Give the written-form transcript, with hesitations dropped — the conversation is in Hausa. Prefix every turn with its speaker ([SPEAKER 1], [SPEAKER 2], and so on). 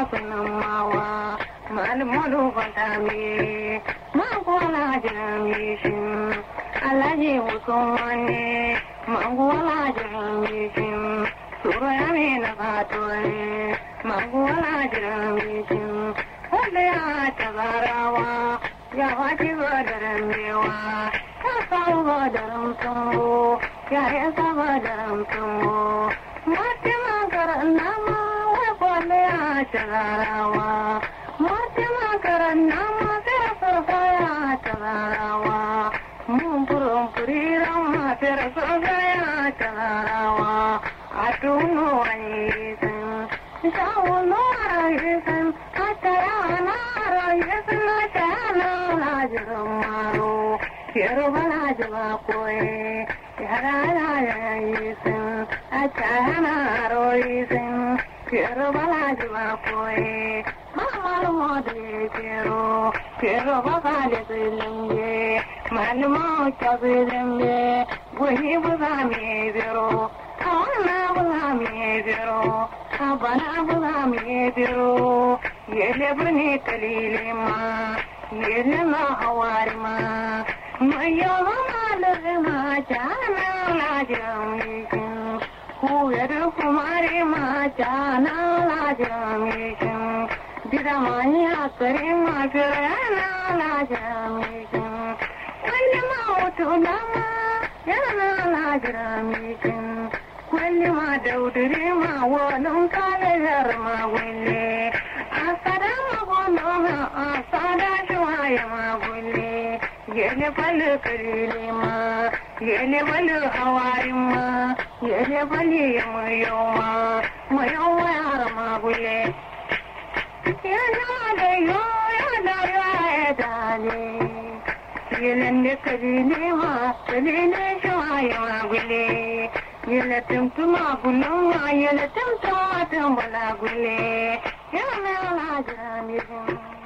[SPEAKER 1] Mawa, Malmodo Fatami, Mangola Jamishin, Alaji Wukomane, Mangola Jamishin, Surayamina Fatore, Mangola Jamishin, Olea Tavarawa, Yavati Vadarambewa, Kasau Vadaram Tumbo, Yaresa Vadaram Tumbo, Matima Karanama. Chagarawa, Martima Karanama, Terasaya Chagarawa, Mumpurum Puriram, Terasaya Chagarawa, I don't know anything, Shawno Raisan, Atayana Raisan, Atayana Rajamaru, Yerubana Poe, Yaraya Isan, Atayana Roisan. Quiero balayla poe, mama mode quiero bagale zilemye, malmo chazilemye, wahi buzami biro, kawana buzami biro, kabana buzami biro, yele bani kalilima, yele na hawarima, mayo malama chana lajam. Whoever Kumari Machana Lajamishan, Didamania Karima Pirana Lajamishan, Quilima Tunama, Yana Lajamishan, Quilima Daudrima, Walum Kalerma Willi, Asadama Bonoma, Asada Shuayama Willi, Yelipal Karilima, Yelipal Hawarima. Yele bali mayoma, mayoma arama bule. Yana de yo, yana dale. Yele ne kadine ma, kadine shwaya bule. Yele tumtuma bulunga, yele tumtuma tumbala bule. Yana la jami.